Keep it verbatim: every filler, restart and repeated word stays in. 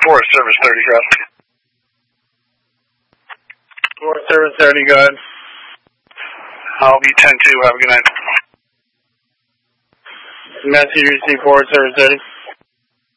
Forest Service thirty, traffic. Forest Service thirty, go ahead. I'll be ten two, have a good night. Message received, Forest Service thirty.